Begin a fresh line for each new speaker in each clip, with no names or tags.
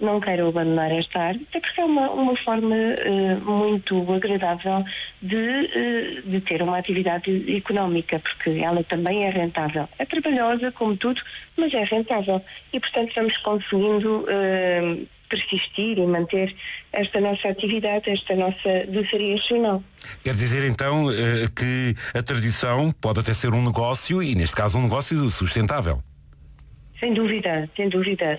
não queiram abandonar esta área, até porque é uma forma muito agradável de ter uma atividade económica, porque ela também é rentável. É trabalhosa, como tudo, mas é rentável. E, portanto, vamos conseguindo persistir e manter esta nossa atividade, esta nossa doçaria regional.
Quer dizer, então, que a tradição pode até ser um negócio, e neste caso um negócio sustentável.
Sem dúvida, sem dúvida.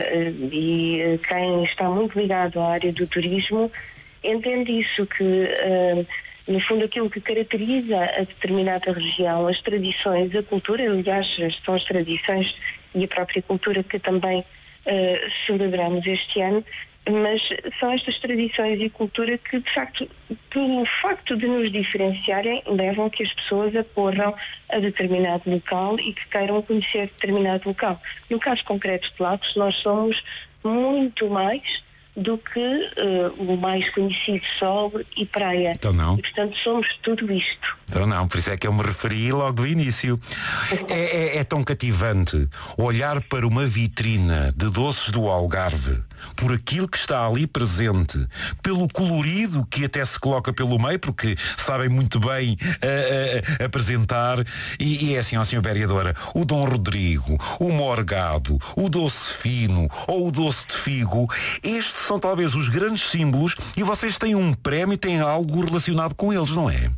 E quem está muito ligado à área do turismo entende isso, que no fundo aquilo que caracteriza a determinada região, as tradições, a cultura, aliás, são as tradições e a própria cultura que também celebramos este ano, mas são estas tradições e cultura que, de facto, pelo facto de nos diferenciarem, levam a que as pessoas acorram a determinado local e que queiram conhecer determinado local. No caso concreto de Lagos, nós somos muito mais do que o mais conhecido sol e praia.
Então não.
E, portanto, somos tudo isto.
Então não, por isso é que eu me referi logo do início. É tão cativante olhar para uma vitrina de doces do Algarve, por aquilo que está ali presente, pelo colorido que até se coloca pelo meio, porque sabem muito bem apresentar, e é assim, ó senhora vereadora, o Dom Rodrigo, o morgado, o doce fino ou o doce de figo, estes são talvez os grandes símbolos, e vocês têm um prémio, têm algo relacionado com eles, não é?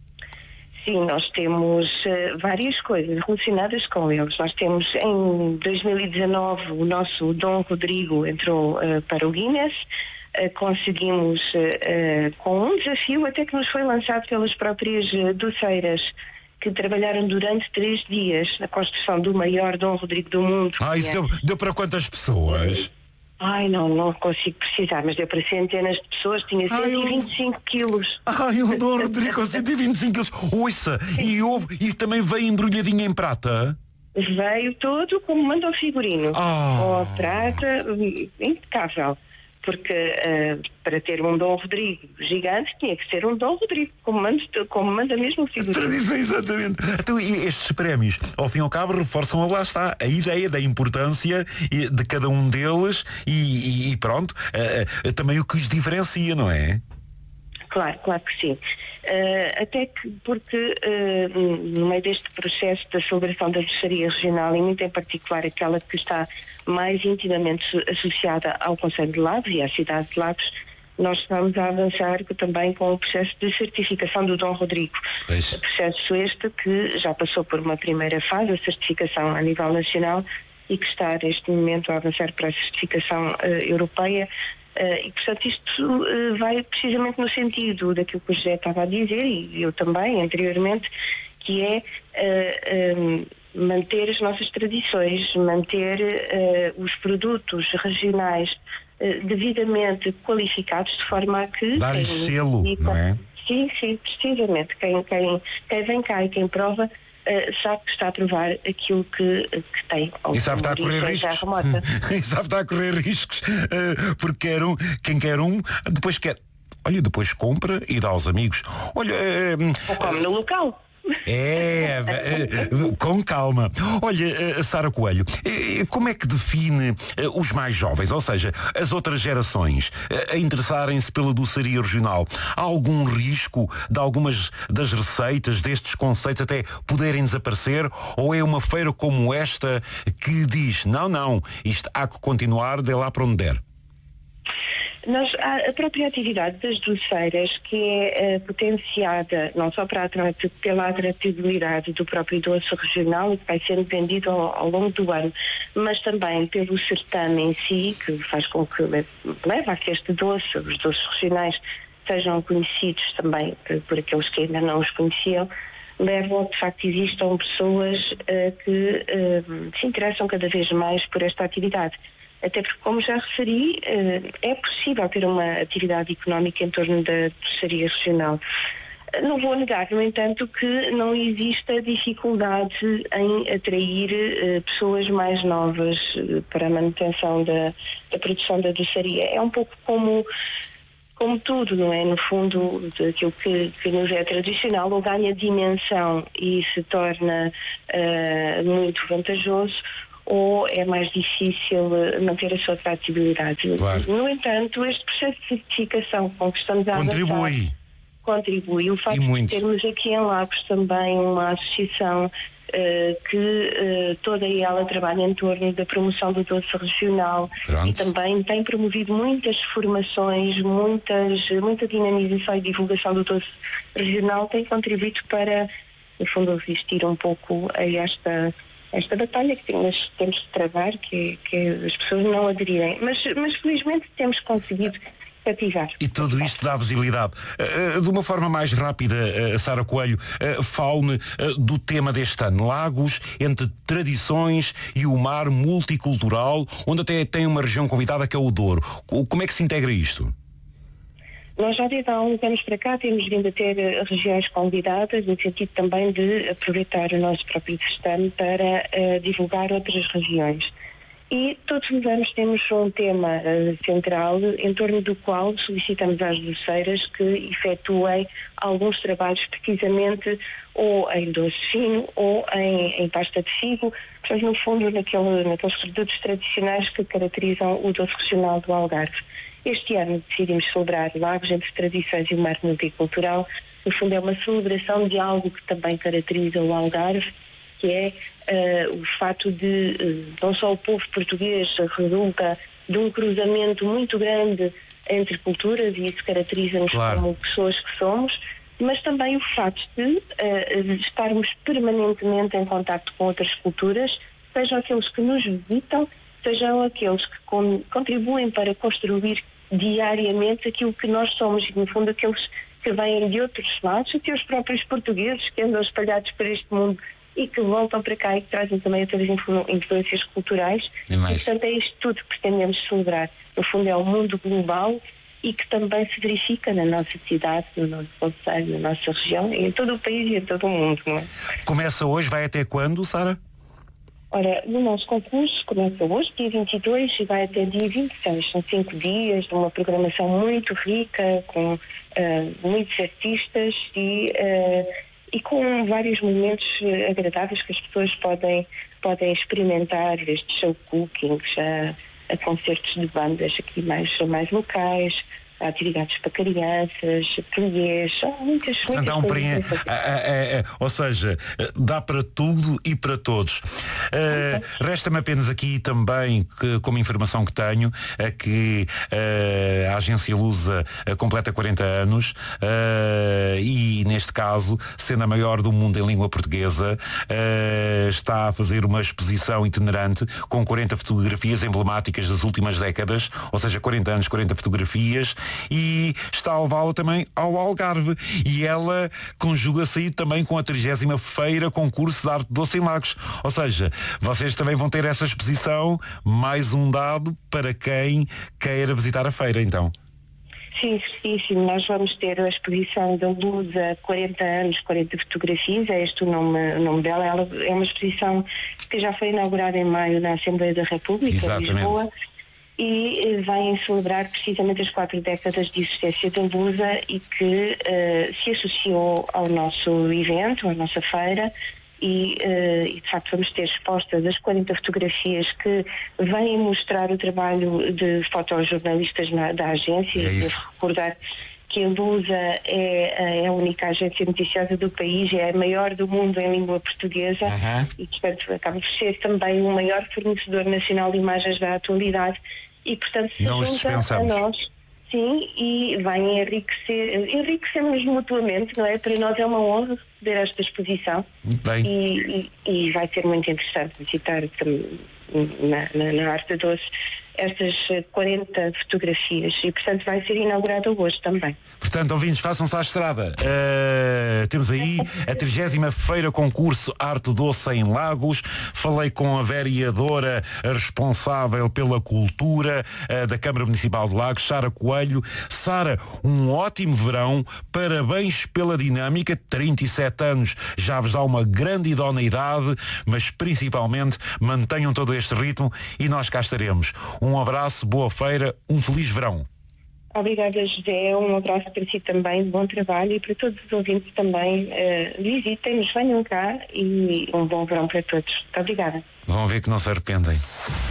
Sim, nós temos várias coisas relacionadas com eles. Nós temos, em 2019, o nosso Dom Rodrigo entrou para o Guinness. Conseguimos, com um desafio até que nos foi lançado pelas próprias doceiras, que trabalharam durante 3 dias na construção do maior Dom Rodrigo do mundo.
Isso deu para quantas pessoas?
Ai, não consigo precisar, mas deu para centenas de pessoas, tinha 125 quilos.
O Dom Rodrigo com 125 quilos. Ouça, e também veio embrulhadinho em prata?
Veio todo como manda o figurino. Com a prata, impecável. Porque para ter um Dom Rodrigo gigante tinha que ser um Dom Rodrigo, como manda mesmo o figurino.
Tradição, exatamente. Então, e estes prémios, ao fim e ao cabo, reforçam, lá está, a ideia da importância de cada um deles e pronto, também o que os diferencia, não é?
Claro que sim. Até que porque no meio deste processo da celebração da doçaria regional, e muito em particular aquela que está mais intimamente associada ao Concelho de Lagos e à cidade de Lagos, nós estamos a avançar também com o processo de certificação do Dom Rodrigo. Processo este que já passou por uma primeira fase, a certificação a nível nacional, e que está neste momento a avançar para a certificação europeia. E, portanto, isto vai precisamente no sentido daquilo que o José estava a dizer, e eu também, anteriormente, que é manter as nossas tradições, manter os produtos regionais devidamente qualificados, de forma a que...
Dar selo, não é?
Sim, precisamente. Quem vem cá e quem prova sabe que está a provar aquilo que tem.
E sabe que está a correr riscos. E sabe que está a correr riscos, porque quem quer depois quer. Olha, depois compra e dá aos amigos. Olha,
ou come no local.
Com calma. Olha, Sara Coelho, como é que define os mais jovens, ou seja, as outras gerações, a interessarem-se pela doçaria regional? Há algum risco de algumas das receitas, destes conceitos, até poderem desaparecer? Ou é uma feira como esta que diz, não, isto há que continuar, dê lá para onde der?
A própria atividade das doceiras, que é potenciada não só pela atratividade do próprio doce regional, que vai sendo vendido ao longo do ano, mas também pelo certame em si, que faz com que leva a que este doce, os doces regionais, sejam conhecidos também por aqueles que ainda não os conheciam, levam a que de facto existam pessoas que se interessam cada vez mais por esta atividade. Até porque, como já referi, é possível ter uma atividade económica em torno da doçaria regional. Não vou negar, no entanto, que não exista dificuldade em atrair pessoas mais novas para a manutenção da produção da doçaria. É um pouco como tudo, não é? No fundo, aquilo que nos é tradicional, ou ganha dimensão e se torna muito vantajoso, ou é mais difícil manter a sua atratividade.
Claro.
No entanto, este processo de certificação com que estamos a avançar contribui. O facto de termos aqui em Lagos também uma associação que toda ela trabalha em torno da promoção do doce regional. Pronto. E também tem promovido muitas formações, muita dinamização e divulgação do doce regional, tem contribuído para, no fundo, resistir um pouco a esta batalha que temos que travar, que as pessoas não aderirem. Mas felizmente temos conseguido cativar.
E tudo isto dá visibilidade. De uma forma mais rápida, Sara Coelho, fale-me do tema deste ano. Lagos, entre tradições e o mar multicultural, onde até tem uma região convidada que é o Douro. Como é que se integra isto?
Nós já desde há uns anos para cá temos vindo a ter regiões convidadas, no sentido também de aproveitar o nosso próprio stand para divulgar outras regiões. E todos os anos temos um tema central em torno do qual solicitamos às doceiras que efetuem alguns trabalhos precisamente ou em doce fino ou em pasta de figo, portanto no fundo naqueles produtos tradicionais que caracterizam o doce regional do Algarve. Este ano decidimos celebrar Lagos entre tradições e o mar multicultural. No fundo é uma celebração de algo que também caracteriza o Algarve, que é o fato de não só o povo português resulta de um cruzamento muito grande entre culturas, e isso caracteriza-nos como pessoas que somos, mas também o facto de estarmos permanentemente em contacto com outras culturas, sejam aqueles que nos visitam, sejam aqueles que contribuem para construir diariamente aquilo que nós somos, e no fundo aqueles que vêm de outros lados, até os próprios portugueses que andam espalhados por este mundo e que voltam para cá e que trazem também outras influências culturais. E portanto é isto tudo que pretendemos celebrar. No fundo é um mundo global e que também se verifica na nossa cidade, no nosso concelho, na nossa região, em todo o país e em todo o mundo, não é?
Começa hoje, vai até quando, Sara?
Ora, o nosso concurso começa hoje, dia 22, e vai até dia 26. São 5 dias de uma programação muito rica, com muitos artistas e com vários momentos agradáveis que as pessoas podem experimentar, desde show cookings a concertos de bandas aqui mais locais, a atividades para crianças, ateliês, muitas coisas.
Ou seja, dá para tudo e para todos. Resta-me apenas aqui também, como informação que tenho, que a agência Lusa completa 40 anos e, neste caso, sendo a maior do mundo em língua portuguesa, está a fazer uma exposição itinerante com 40 fotografias emblemáticas das últimas décadas, ou seja, 40 anos, 40 fotografias, e está a levá-la também ao Algarve. E ela conjuga-se aí também com a 30ª Feira Concurso de Arte Doce em Lagos. Ou seja, vocês também vão ter essa exposição, mais um dado para quem queira visitar a feira, então.
Sim, certíssimo. Nós vamos ter a exposição da Lusa 40 anos, 40 fotografias, é este o nome dela. Ela é uma exposição que já foi inaugurada em maio na Assembleia da República, em Lisboa, e vêm celebrar precisamente as 4 décadas de existência da Lusa e que se associou ao nosso evento, à nossa feira, e de facto vamos ter expostas as 40 fotografias que vêm mostrar o trabalho de fotojornalistas da agência.
É
devo recordar que a Lusa é a única agência noticiosa do país, é a maior do mundo em língua portuguesa, e portanto acaba por ser também o maior fornecedor nacional de imagens da atualidade, e portanto se junta a nós, sim, e vai enriquecemos mutuamente, não é? Para nós é uma honra receber esta exposição. E vai ser muito interessante visitar na Arte Doce estas 40 fotografias, e portanto vai ser inaugurada hoje também.
Portanto, ouvintes, façam-se à estrada. Temos aí a 30ª Feira Concurso Arte Doce em Lagos. Falei com a vereadora responsável pela cultura da Câmara Municipal de Lagos, Sara Coelho. Sara, um ótimo verão, parabéns pela dinâmica, 37 anos já vos dá uma grande idoneidade, mas principalmente mantenham todo este ritmo e nós cá estaremos. Um abraço, boa feira, um feliz verão.
Obrigada, José. Um abraço para si também, bom trabalho, e para todos os ouvintes também. Visitem-nos, venham cá, e um bom verão para todos. Muito obrigada.
Vão ver que não se arrependem.